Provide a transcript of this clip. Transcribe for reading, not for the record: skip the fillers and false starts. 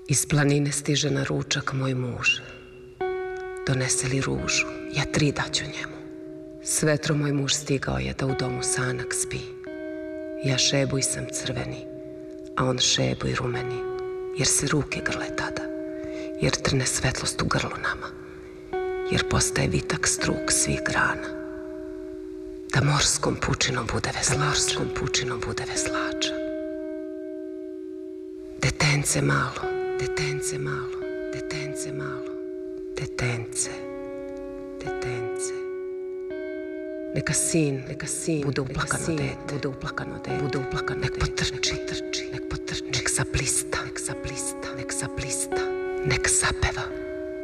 Iz planine stiže na ručak moj muž. Donese li ružu, ja 3 daću njemu. S vetrom moj muž stigao je da u domu sanak spi. Ja šebuj sam crveni, a on šebuj rumeni, jer se ruke grle tada, jer trne svetlost u grlu nama, jer postaje vitak struk svih grana. Da morskom pučinom bude veslača. Detence malo, detence malo, detence malo, detence, detence. Neka sin bude uplakano dete, nek potrči, nek zablista, nek zapeva.